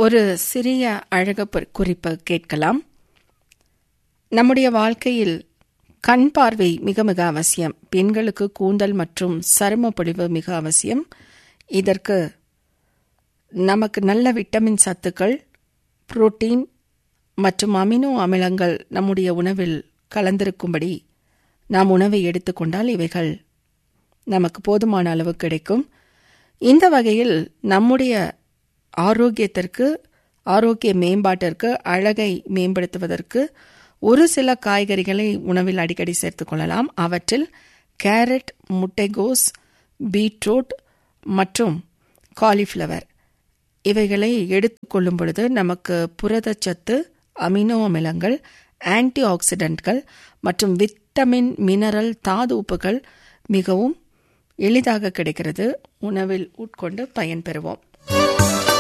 ஒரு சிறிய அழகு குறிப்பு கேட்கலாம். நம்முடைய வாழ்க்கையில் கண் பார்வை மிக மிக அவசியம். பெண்களுக்கு கூந்தல் மற்றும் சரும பொலிவு மிக அவசியம். இதற்கு நமக்கு நல்ல விட்டமின் சத்துக்கள், புரோட்டீன் மற்றும் அமினோ அமிலங்கள் நம்முடைய உணவில் கலந்திருக்கும்படி நாம் உணவை எடுத்துக்கொண்டால் இவைகள் நமக்கு போதுமான அளவு கிடைக்கும். இந்த வகையில் நம்முடைய ஆரோக்கியத்திற்கு, ஆரோக்கிய மேம்பாட்டிற்கு, அழகை மேம்படுத்துவதற்கு ஒரு சில காய்கறிகளை உணவில் அடிக்கடி சேர்த்துக்கொள்ளலாம். அவற்றில் கேரட், முட்டைகோஸ், பீட்ரூட் மற்றும் காலிஃப்ளவர் இவைகளை எடுத்துக்கொள்ளும் பொழுது நமக்கு புரதச்சத்து, அமினோ அமிலங்கள், ஆன்டி ஆக்சிடென்ட்கள் மற்றும் விட்டமின், மினரல், தாது உப்புகள் மிகவும் எளிதாக கிடைக்கிறது. உணவில் உட்கொண்டு பயன்பெறுவோம்.